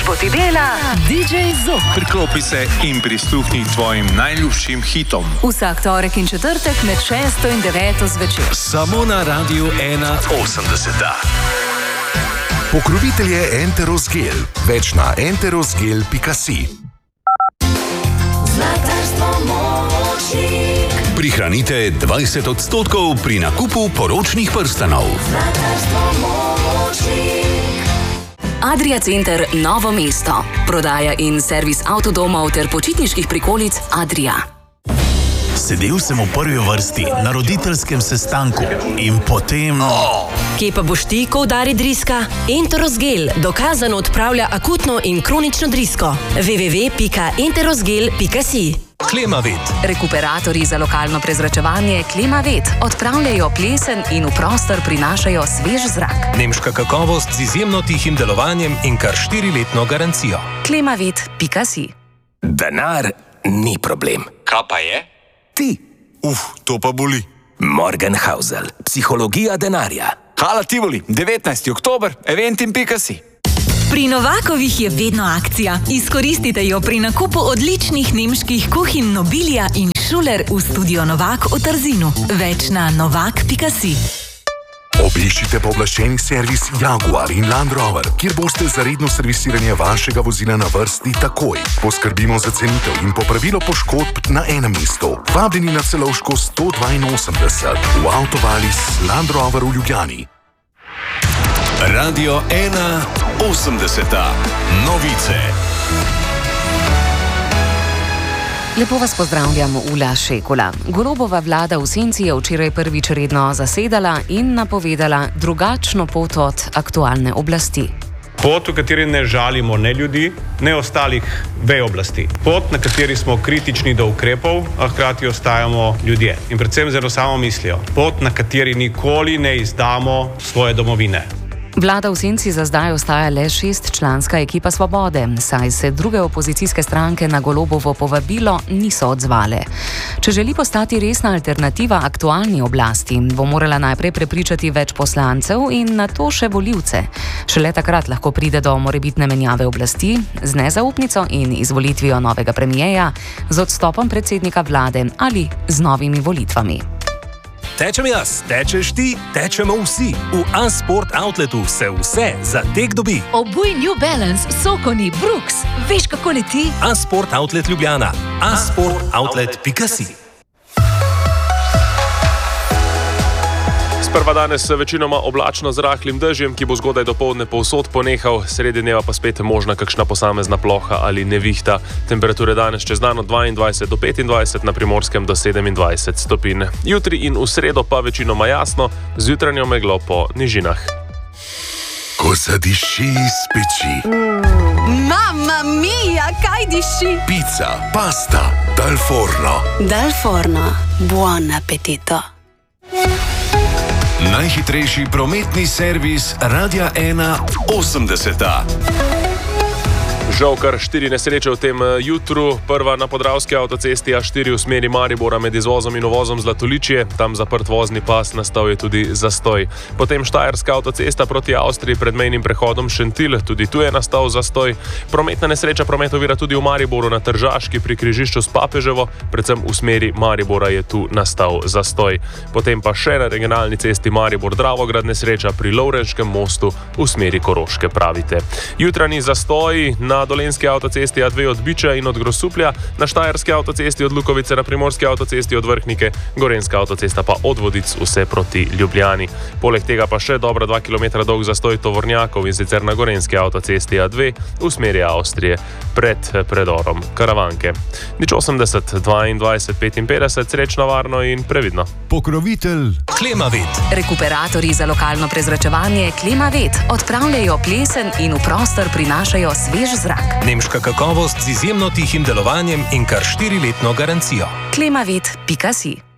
družbo ti dela DJ Zok. Priklopi se in prisluhni tvojim najljubšim hitom. Vsak torek in četrtek med 6 in 9 zvečer. Samo na Radiu 1.80. Pokrovitelj je Enterosgel. Več na enterosgel.si. Prihranite 20% pri nakupu poročnih prstanov. Adria Center Novo mesto. Prodaja in servis avtodomov ter počitniških prikolic Adria. Sedel sem v prvi vrsti na roditeljskem sestanku in potem... Kje pa boš ti, ko udari driska? Enterosgel dokazano odpravlja akutno in kronično drisko. www.enterosgel.si. Klimavet. Rekuperatorji za lokalno prezračevanje Klimavet odpravljajo plesen in v prostor prinašajo svež zrak. Nemška kakovost z izjemno tihim delovanjem in kar 4-letno garancijo. Klimavet.si. Denar ni problem. Kaj pa je? Ti. To pa boli. Morgenhausel. Psihologija denarja. Hala Tivoli, 19. oktober, eventim.si. Pri Novakovih je vedno akcija. Izkoristite jo pri nakupu odličnih nemških kuhinj Nobilia in Schuler v studio Novak v Trzinu. Več na novak.si. Obiščite pooblaščeni servis Jaguar in Land Rover, kjer boste za redno servisiranje vašega vozila na vrsti takoj. Poskrbimo za cenitev in popravilo poškodb na enem mestu. Vabljeni na Celovško 182 v Avtovalis Land Rover v Ljubljani. Radio 1.80. Novice. Lepo vas pozdravljam, Ula Šekula. Golobova vlada v senci je včeraj prvič redno zasedala in napovedala drugačno pot od aktualne oblasti. Pot, v kateri ne žalimo ne ljudi, ne ostalih vej oblasti. Pot, na kateri smo kritični do ukrepov, a hkrati ostajamo ljudje. In predvsem z eno samo mislijo. Pot, na kateri nikoli ne izdamo svoje domovine. Vlada v senci za zdaj ostaja le 6-članska ekipa Svobode, saj se druge opozicijske stranke na Golobovo povabilo niso odzvale. Če želi postati resna alternativa aktualni oblasti, bo morala najprej prepričati več poslancev in nato še volivce. Šele takrat lahko pride do morebitne menjave oblasti, z nezaupnico in izvolitvijo novega premijeja, z odstopom predsednika vlade ali z novimi volitvami. Tečem jaz, tečeš ti, tečemo vsi. V Unsport Outletu se vse za tek dobi. Obuj New Balance, Sokoni, Brooks. Veš, kako leti? Unsport Outlet Ljubljana. unsportoutlet.si. Sprva danes večinoma oblačno z rahlim dežjem, ki bo zgodaj dopoldne povsod ponehal, sredi dneva pa spet možna kakšna posamezna ploha ali nevihta. Temperature danes čez dan od 22 do 25, na Primorskem do 27 stopinj. Jutri in v sredo pa večinoma jasno, z jutranjo meglo po nižinah. Ko zadiši iz peči. Mamma mia, kaj diši? Pizza, pasta, dal forno. Dal forno, buon appetito. Najhitrejši prometni servis Radia 1.80. Žal kar 4 nesreče v tem jutru. Prva na Podravski avtocesti A4 v smeri Maribora med izvozom in uvozom Zlatoličje. Tam zaprt vozni pas, nastal je tudi zastoj. Potem Štajerska avtocesta proti Avstriji pred mejnim prehodom Šentilj. Tudi tu je nastal zastoj. Prometna nesreča promet ovira tudi v Mariboru na Tržaški pri križišču s Papeževo. Predvsem v smeri Maribora je tu nastal zastoj. Potem pa še na regionalni cesti Maribor-Dravograd nesreča pri Lovrenškem mostu v smeri Koroške, pravite. Jutranji zastoj na Dolenjski avtocesti A2 od Biča in od Grosuplja, na Štajerski avtocesti od Lukovice, na Primorski avtocesti od Vrhnike, Gorenjska avtocesta pa od Vodic vse proti Ljubljani. Poleg tega pa še dobra 2 km dolg zastoj tovornjakov, in sicer na Gorenjski avtocesti A2 v smeri Avstrije pred predorom Karavanke. 80 22 55, srečno, varno in previdno. Pokrovitelj Klimavet. Rekuperatorji za lokalno prezračevanje Klimavet odpravljajo plesen in v prostor prinašajo svež zrak. Nemška kakovost z izjemno tihim delovanjem in kar 4-letno garancijo. Klimavet.si.